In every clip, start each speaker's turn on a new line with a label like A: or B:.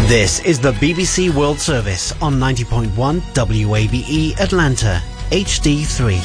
A: This is the BBC World Service on 90.1 WABE Atlanta, HD3.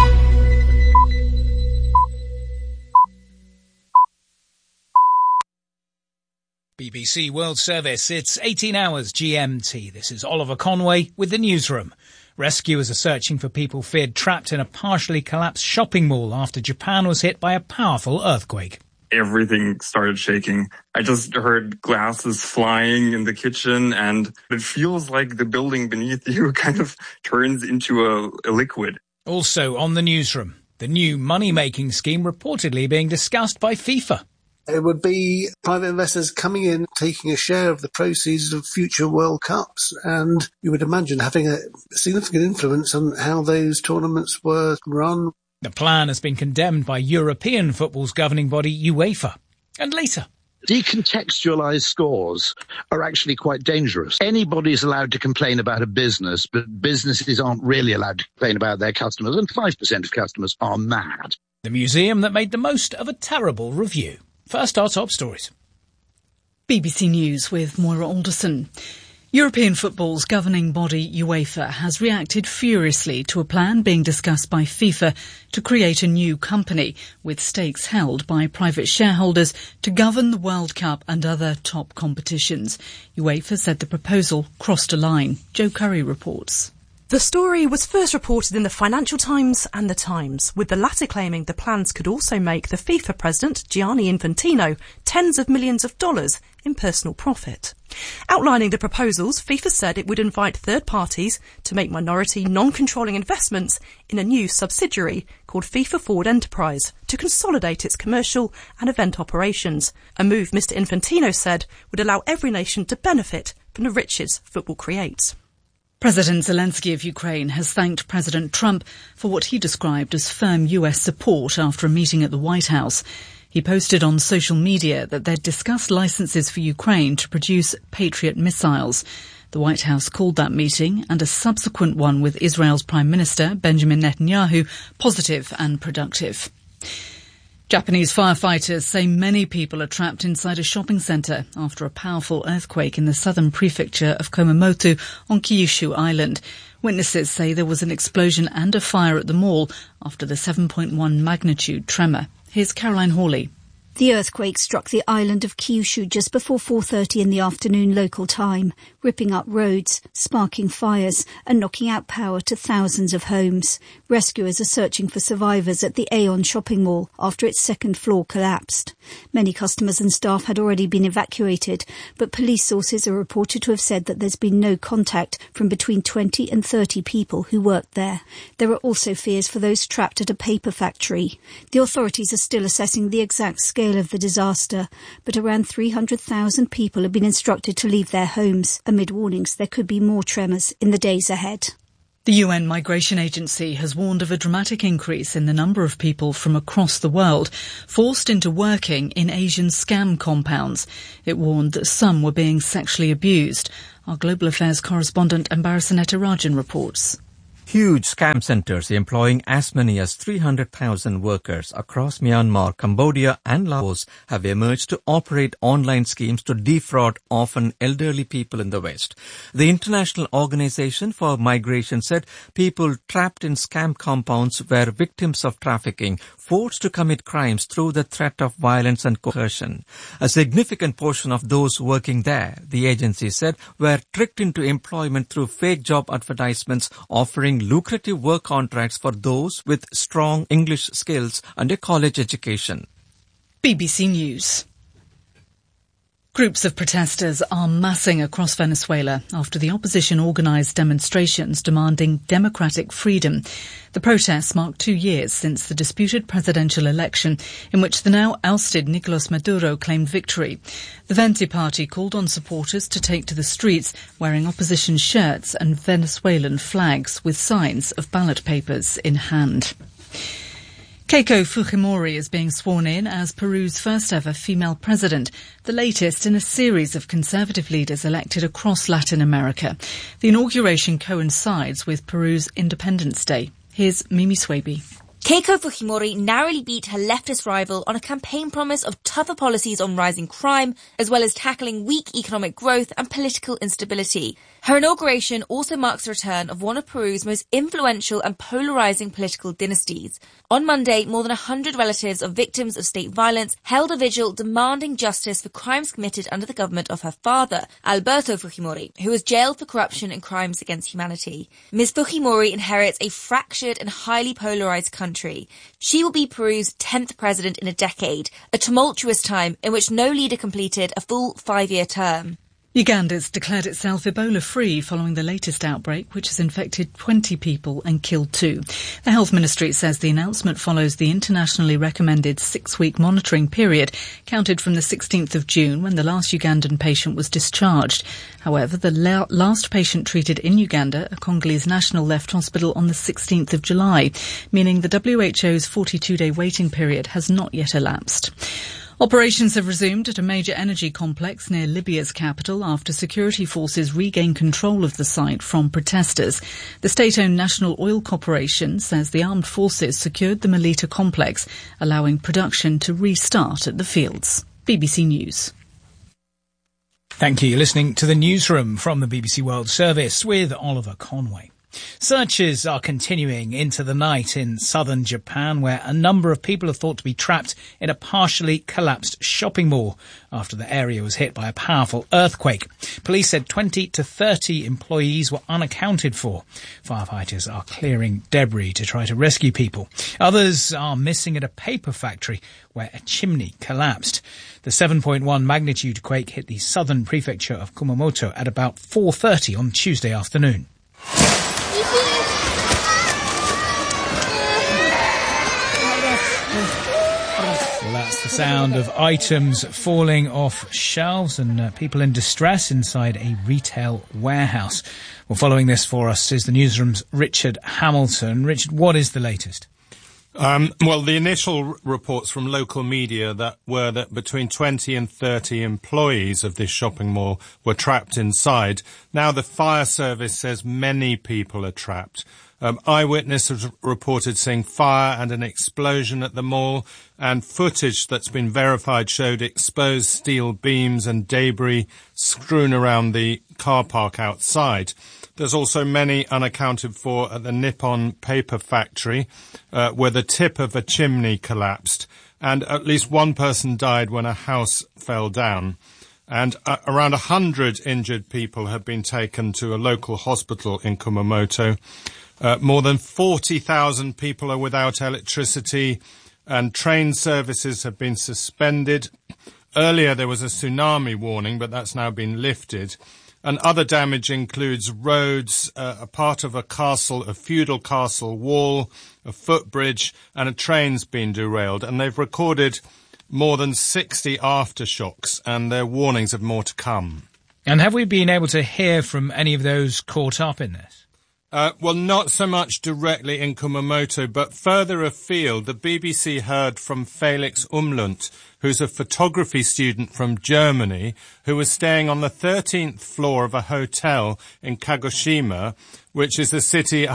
B: BBC World Service, it's 18 hours GMT. This is Oliver Conway with the newsroom. Rescuers are searching for people feared trapped in a partially collapsed shopping mall after Japan was hit by a powerful earthquake.
C: Everything started shaking. I just heard glasses flying in the kitchen, and it feels like the building beneath you kind of turns into a liquid.
B: Also on the newsroom, the new money-making scheme reportedly being discussed by FIFA.
D: It would be private investors coming in, taking a share of the proceeds of future World Cups, and you would imagine having a significant influence on how those tournaments were run.
B: The plan has been condemned by European football's governing body, UEFA. And later,
E: decontextualised scores are actually quite dangerous. Anybody's allowed to complain about a business, but businesses aren't really allowed to complain about their customers, and 5% of customers are mad.
B: The museum that made the most of a terrible review. First, our top stories.
F: BBC News with Moira Alderson. European football's governing body, UEFA, has reacted furiously to a plan being discussed by FIFA to create a new company with stakes held by private shareholders to govern the World Cup and other top competitions. UEFA said the proposal crossed a line. Joe Curry reports.
G: The story was first reported in the Financial Times and The Times, with the latter claiming the plans could also make the FIFA president, Gianni Infantino, tens of millions of dollars in personal profit. Outlining the proposals, FIFA said it would invite third parties to make minority, non-controlling investments in a new subsidiary called FIFA Forward Enterprise to consolidate its commercial and event operations, a move Mr Infantino said would allow every nation to benefit from the riches football creates.
F: President Zelensky of Ukraine has thanked President Trump for what he described as firm US support after a meeting at the White House. He posted on social media that they'd discussed licenses for Ukraine to produce Patriot missiles. The White House called that meeting and a subsequent one with Israel's Prime Minister, Benjamin Netanyahu, positive and productive. Japanese firefighters say many people are trapped inside a shopping centre after a powerful earthquake in the southern prefecture of Kumamoto on Kyushu Island. Witnesses say there was an explosion and a fire at the mall after the 7.1 magnitude tremor. Here's Caroline Hawley.
H: The earthquake struck the island of Kyushu just before 4:30 in the afternoon local time, ripping up roads, sparking fires and knocking out power to thousands of homes. Rescuers are searching for survivors at the Aeon shopping mall after its second floor collapsed. Many customers and staff had already been evacuated, but police sources are reported to have said that there's been no contact from between 20 and 30 people who worked there. There are also fears for those trapped at a paper factory. The authorities are still assessing the exact scale of the disaster, but around 300,000 people have been instructed to leave their homes amid warnings there could be more tremors in the days ahead.
F: The UN Migration Agency has warned of a dramatic increase in the number of people from across the world forced into working in Asian scam compounds. It warned that some were being sexually abused. Our Global Affairs correspondent Ambarasaneta Rajan reports.
I: Huge scam centres employing as many as 300,000 workers across Myanmar, Cambodia and Laos have emerged to operate online schemes to defraud often elderly people in the West. The International Organization for Migration said people trapped in scam compounds were victims of trafficking, forced to commit crimes through the threat of violence and coercion. A significant portion of those working there, the agency said, were tricked into employment through fake job advertisements offering lucrative work contracts for those with strong English skills and a college education.
F: BBC News. Groups of protesters are massing across Venezuela after the opposition organised demonstrations demanding democratic freedom. The protests mark 2 years since the disputed presidential election in which the now ousted Nicolas Maduro claimed victory. The Venti party called on supporters to take to the streets wearing opposition shirts and Venezuelan flags with signs of ballot papers in hand. Keiko Fujimori is being sworn in as Peru's first ever female president, the latest in a series of conservative leaders elected across Latin America. The inauguration coincides with Peru's Independence Day. Here's Mimi Swaby.
J: Keiko Fujimori narrowly beat her leftist rival on a campaign promise of tougher policies on rising crime, as well as tackling weak economic growth and political instability. Her inauguration also marks the return of one of Peru's most influential and polarizing political dynasties. On Monday, more than 100 relatives of victims of state violence held a vigil demanding justice for crimes committed under the government of her father, Alberto Fujimori, who was jailed for corruption and crimes against humanity. Ms. Fujimori inherits a fractured and highly polarized country. She will be Peru's 10th president in a decade, a tumultuous time in which no leader completed a full 5-year term.
F: Uganda's declared itself Ebola-free following the latest outbreak, which has infected 20 people and killed 2. The Health Ministry says the announcement follows the internationally recommended 6-week monitoring period, counted from the 16th of June when the last Ugandan patient was discharged. However, the last patient treated in Uganda, a Congolese national, left hospital on the 16th of July, meaning the WHO's 42-day waiting period has not yet elapsed. Operations have resumed at a major energy complex near Libya's capital after security forces regained control of the site from protesters. The state-owned National Oil Corporation says the armed forces secured the Melita complex, allowing production to restart at the fields. BBC News.
B: Thank you. You're listening to the newsroom from the BBC World Service with Oliver Conway. Searches are continuing into the night in southern Japan, where a number of people are thought to be trapped in a partially collapsed shopping mall after the area was hit by a powerful earthquake. Police said 20 to 30 employees were unaccounted for. Firefighters are clearing debris to try to rescue people. Others are missing at a paper factory where a chimney collapsed. The 7.1 magnitude quake hit the southern prefecture of Kumamoto at about 4:30 on Tuesday afternoon. Well, that's the sound of items falling off shelves and people in distress inside a retail warehouse. Well, following this for us is the newsroom's Richard Hamilton. Richard, what is the latest?
K: Well, the initial reports from local media were that between 20 and 30 employees of this shopping mall were trapped inside. Now the fire service says many people are trapped. Eyewitnesses reported seeing fire and an explosion at the mall, and footage that's been verified showed exposed steel beams and debris strewn around the car park outside. There's also many unaccounted for at the Nippon paper factory, where the tip of a chimney collapsed, and at least one person died when a house fell down. And around 100 injured people have been taken to a local hospital in Kumamoto. More than 40,000 people are without electricity, and train services have been suspended. Earlier there was a tsunami warning, but that's now been lifted. And other damage includes roads, a part of a castle, a feudal castle wall, a footbridge, and a train's been derailed. And they've recorded more than 60 aftershocks, and there are warnings of more to come.
B: And have we been able to hear from any of those caught up in this?
K: Well, not so much directly in Kumamoto, but further afield, the BBC heard from Felix Umlunt, who's a photography student from Germany, who was staying on the 13th floor of a hotel in Kagoshima, which is a city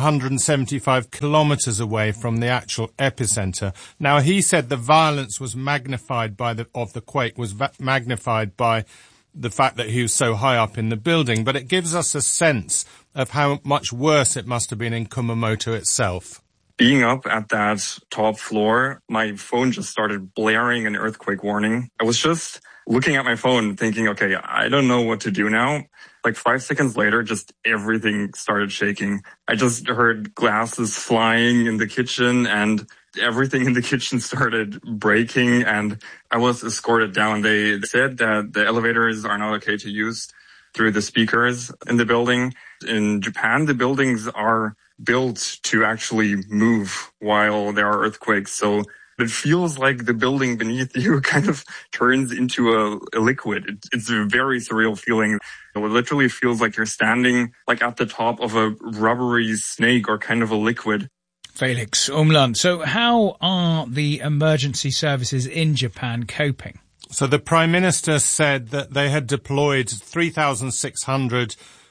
K: 175 kilometres away from the actual epicenter. Now, he said the violence was magnified of the quake was magnified by the fact that he was so high up in the building, but it gives us a sense of how much worse it must have been in Kumamoto itself.
C: Being up at that top floor, my phone just started blaring an earthquake warning. I was just looking at my phone thinking, okay, I don't know what to do now. Like 5 seconds later, just everything started shaking. I just heard glasses flying in the kitchen and everything in the kitchen started breaking, and I was escorted down. They said that the elevators are not okay to use through the speakers in the building. In Japan, the buildings are built to actually move while there are earthquakes. So it feels like the building beneath you kind of turns into a liquid. It's a very surreal feeling. It literally feels like you're standing like at the top of a rubbery snake or kind of a liquid.
B: Felix Umland. So how are the emergency services in Japan coping?
K: So the Prime Minister said that they had deployed 3,600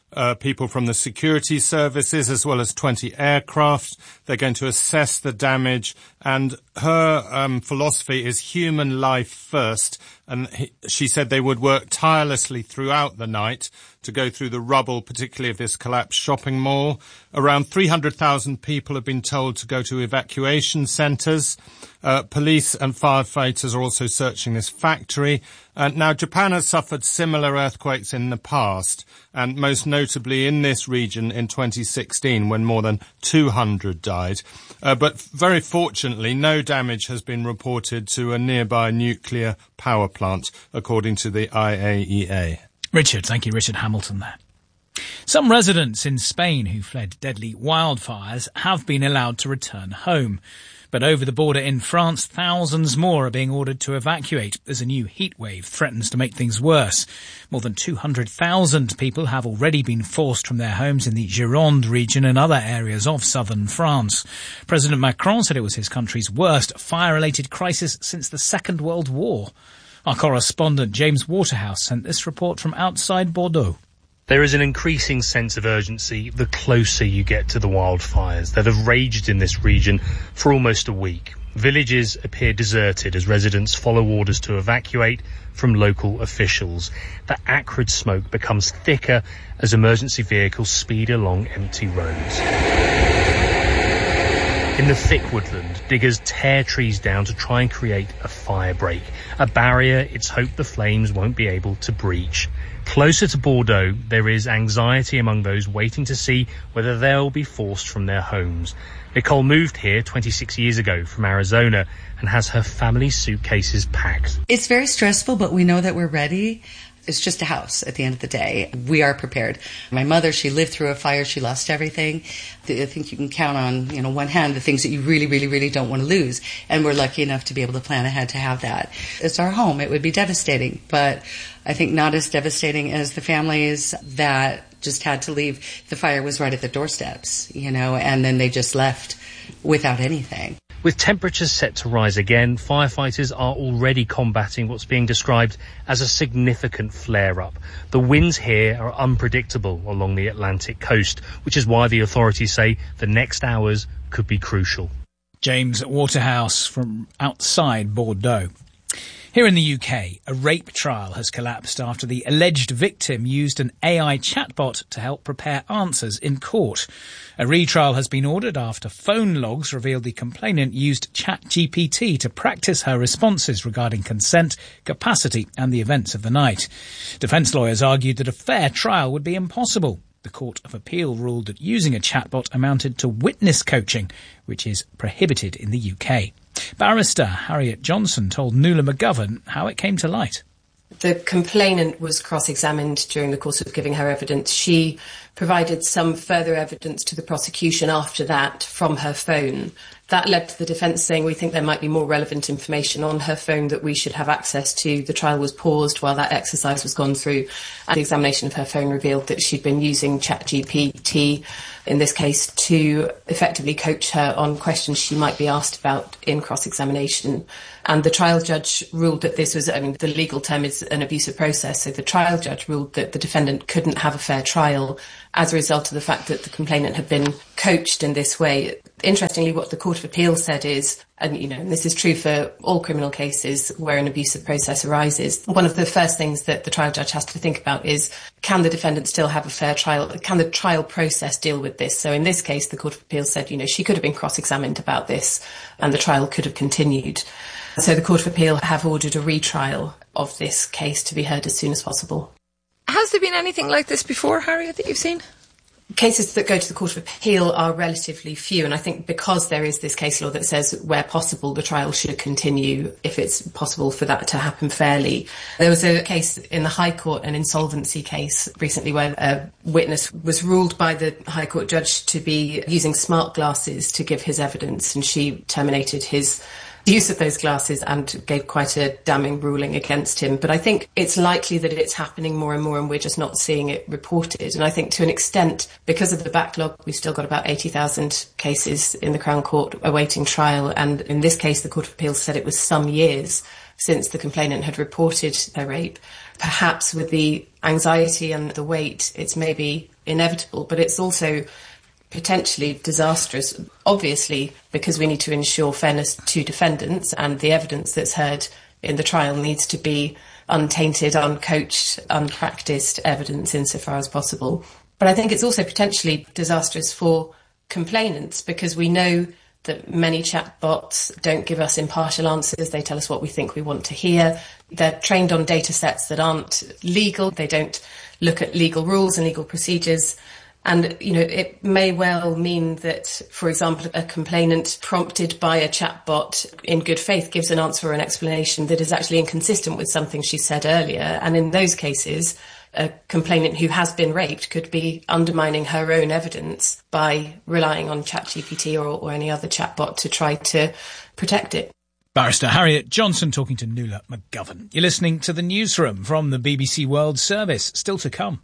K: people from the security services as well as 20 aircraft. They're going to assess the damage, and her philosophy is human life first. And she said they would work tirelessly throughout the night to go through the rubble, particularly of this collapsed shopping mall. Around 300,000 people have been told to go to evacuation centres. Police and firefighters are also searching this factory. Now, Japan has suffered similar earthquakes in the past, and most notably in this region in 2016, when more than 200 died. But very fortunately, no damage has been reported to a nearby nuclear power plant, according to the IAEA.
B: Richard, thank you, Richard Hamilton there. Some residents in Spain who fled deadly wildfires have been allowed to return home. But over the border in France, thousands more are being ordered to evacuate as a new heat wave threatens to make things worse. More than 200,000 people have already been forced from their homes in the Gironde region and other areas of southern France. President Macron said it was his country's worst fire-related crisis since the Second World War. Our correspondent James Waterhouse sent this report from outside Bordeaux.
L: There is an increasing sense of urgency the closer you get to the wildfires that have raged in this region for almost a week. Villages appear deserted as residents follow orders to evacuate from local officials. The acrid smoke becomes thicker as emergency vehicles speed along empty roads. In the thick woodland, diggers tear trees down to try and create a fire break, a barrier it's hoped the flames won't be able to breach. Closer to Bordeaux, there is anxiety among those waiting to see whether they'll be forced from their homes. Nicole moved here 26 years ago from Arizona and has her family's suitcases packed.
M: It's very stressful, but we know that we're ready. It's just a house at the end of the day. We are prepared. My mother, she lived through a fire. She lost everything. I think you can count on, one hand the things that you really, really, really don't want to lose. And we're lucky enough to be able to plan ahead to have that. It's our home. It would be devastating, but I think not as devastating as the families that just had to leave. The fire was right at the doorsteps, and then they just left without anything.
L: With temperatures set to rise again, firefighters are already combating what's being described as a significant flare-up. The winds here are unpredictable along the Atlantic coast, which is why the authorities say the next hours could be crucial.
B: James Waterhouse from outside Bordeaux. Here in the UK, a rape trial has collapsed after the alleged victim used an AI chatbot to help prepare answers in court. A retrial has been ordered after phone logs revealed the complainant used ChatGPT to practice her responses regarding consent, capacity and the events of the night. Defence lawyers argued that a fair trial would be impossible. The Court of Appeal ruled that using a chatbot amounted to witness coaching, which is prohibited in the UK. Barrister Harriet Johnson told Nuala McGovern how it came to light.
N: The complainant was cross-examined during the course of giving her evidence. She provided some further evidence to the prosecution after that from her phone. That led to the defence saying we think there might be more relevant information on her phone that we should have access to. The trial was paused while that exercise was gone through, and the examination of her phone revealed that she'd been using ChatGPT, in this case, to effectively coach her on questions she might be asked about in cross-examination. And the trial judge ruled that this was, the legal term is an abusive process, so the trial judge ruled that the defendant couldn't have a fair trial as a result of the fact that the complainant had been coached in this way. Interestingly, what the Court of Appeal said is, and this is true for all criminal cases where an abusive process arises, one of the first things that the trial judge has to think about is, can the defendant still have a fair trial? Can the trial process deal with this? So in this case, the Court of Appeal said, she could have been cross-examined about this and the trial could have continued. So the Court of Appeal have ordered a retrial of this case to be heard as soon as possible.
O: Has there been anything like this before, Harriet, that you've seen?
N: Cases that go to the Court of Appeal are relatively few, and I think because there is this case law that says where possible the trial should continue if it's possible for that to happen fairly. There was a case in the High Court, an insolvency case recently, where a witness was ruled by the High Court judge to be using smart glasses to give his evidence, and she terminated his use of those glasses and gave quite a damning ruling against him. But I think it's likely that it's happening more and more and we're just not seeing it reported. And I think to an extent, because of the backlog, we've still got about 80,000 cases in the Crown Court awaiting trial. And in this case, the Court of Appeal said it was some years since the complainant had reported their rape. Perhaps with the anxiety and the weight, it's maybe inevitable, but it's also potentially disastrous, obviously, because we need to ensure fairness to defendants, and the evidence that's heard in the trial needs to be untainted, uncoached, unpracticed evidence insofar as possible. But I think it's also potentially disastrous for complainants, because we know that many chatbots don't give us impartial answers. They tell us what we think we want to hear. They're trained on data sets that aren't legal. They don't look at legal rules and legal procedures. And, it may well mean that, for example, a complainant prompted by a chatbot in good faith gives an answer or an explanation that is actually inconsistent with something she said earlier. And in those cases, a complainant who has been raped could be undermining her own evidence by relying on ChatGPT or any other chatbot to try to protect it.
B: Barrister Harriet Johnson talking to Nuala McGovern. You're listening to The Newsroom from the BBC World Service. Still to come.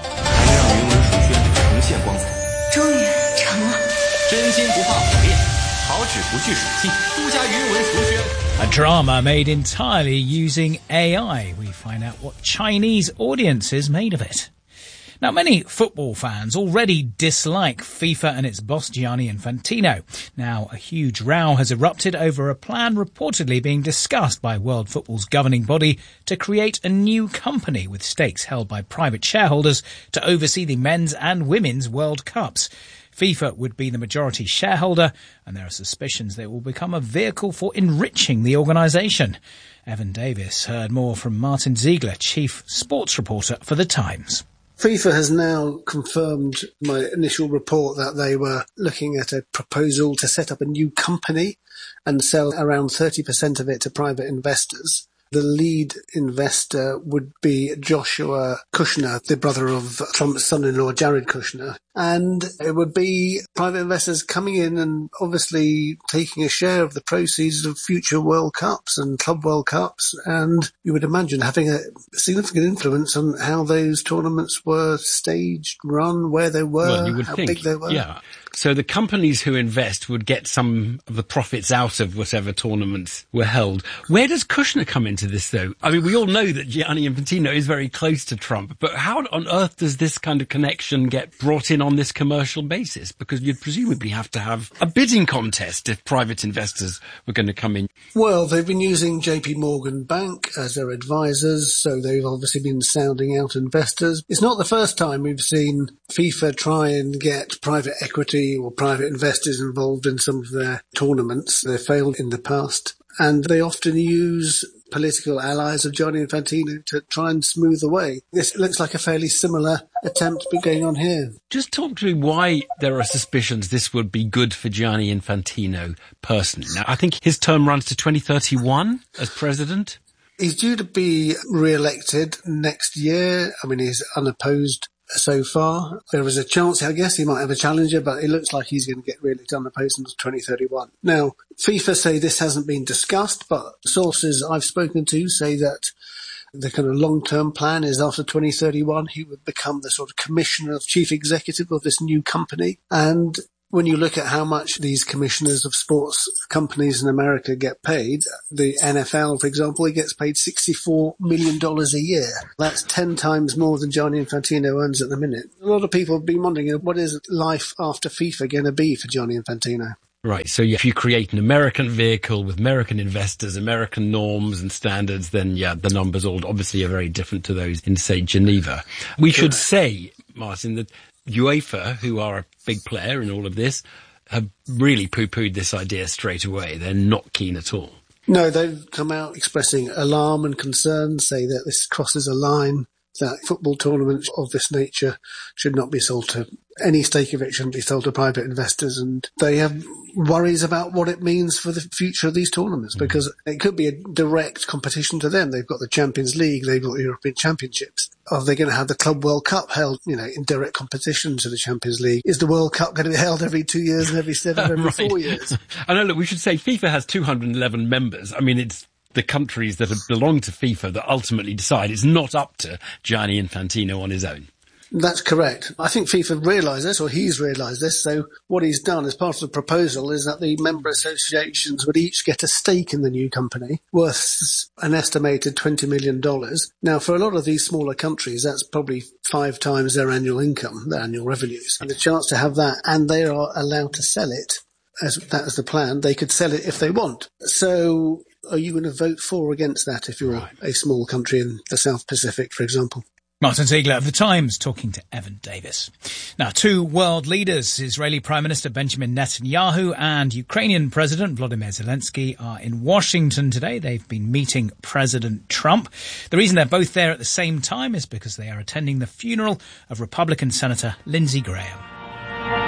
B: A drama made entirely using AI. We find out what Chinese audiences made of it. Now, many football fans already dislike FIFA and its boss Gianni Infantino. Now, a huge row has erupted over a plan reportedly being discussed by World Football's governing body to create a new company with stakes held by private shareholders to oversee the men's and women's World Cups. FIFA would be the majority shareholder, and there are suspicions that it will become a vehicle for enriching the organisation. Evan Davis heard more from Martin Ziegler, chief sports reporter for The Times.
D: FIFA has now confirmed my initial report that they were looking at a proposal to set up a new company and sell around 30% of it to private investors. The lead investor would be Joshua Kushner, the brother of Trump's son-in-law, Jared Kushner. And it would be private investors coming in and obviously taking a share of the proceeds of future World Cups and Club World Cups. And you would imagine having a significant influence on how those tournaments were staged, run, where they were, how big they were.
P: Yeah. So the companies who invest would get some of the profits out of whatever tournaments were held. Where does Kushner come into this, though? I mean, we all know that Gianni Infantino is very close to Trump, but how on earth does this kind of connection get brought in on this commercial basis? Because you'd presumably have to have a bidding contest if private investors were going to come in.
D: Well, they've been using JP Morgan Bank as their advisors, so they've obviously been sounding out investors. It's not the first time we've seen FIFA try and get private equity or private investors involved in some of their tournaments. They've failed in the past, and they often use political allies of Gianni Infantino to try and smooth the way. This looks like a fairly similar attempt going on here.
P: Just talk to me why there are suspicions this would be good for Gianni Infantino personally. Now, I think his term runs to 2031 as president.
D: He's due to be re-elected next year. I mean, he's unopposed so far. There is a chance, I guess, he might have a challenger, but it looks like he's going to get re-elected unopposed until 2031. Now, FIFA say this hasn't been discussed, but sources I've spoken to say that the kind of long-term plan is after 2031, he would become the sort of commissioner, chief executive of this new company. And when you look at how much these commissioners of sports companies in America get paid, the NFL, for example, he gets paid $64 million a year. That's 10 times more than Gianni Infantino earns at the minute. A lot of people have been wondering, what is life after FIFA going to be for Gianni Infantino?
P: Right, so if you create an American vehicle with American investors, American norms and standards, then the numbers all obviously are very different to those in, say, Geneva. We should say, Martin, that UEFA, who are a big player in all of this, have really poo-pooed this idea straight away. They're not keen at all.
D: No, they've come out expressing alarm and concern, say that this crosses a line, that football tournaments of this nature should not be sold to any stake of it shouldn't be sold to private investors, and they have worries about what it means for the future of these tournaments, because it could be a direct competition to them. They've got the Champions League, they've got the European Championships. Are they going to have the Club World Cup held, in direct competition to the Champions League? Is the World Cup going to be held every 2 years and every 4 years?
P: I know, look, we should say FIFA has 211 members. I mean, it's the countries that belong to FIFA that ultimately decide. It's not up to Gianni Infantino on his own.
D: That's correct. I think FIFA realised this, or he's realised this, so what he's done as part of the proposal is that the member associations would each get a stake in the new company worth an estimated $20 million. Now, for a lot of these smaller countries, that's probably 5 times their annual income, their annual revenues, and the chance to have that, and they are allowed to sell it, as that is the plan. They could sell it if they want. So are you going to vote for or against that if you're a small country in the South Pacific, for example?
B: Martin Ziegler of The Times talking to Evan Davis. Now, 2 world leaders, Israeli Prime Minister Benjamin Netanyahu and Ukrainian President Volodymyr Zelensky, are in Washington today. They've been meeting President Trump. The reason they're both there at the same time is because they are attending the funeral of Republican Senator Lindsey Graham.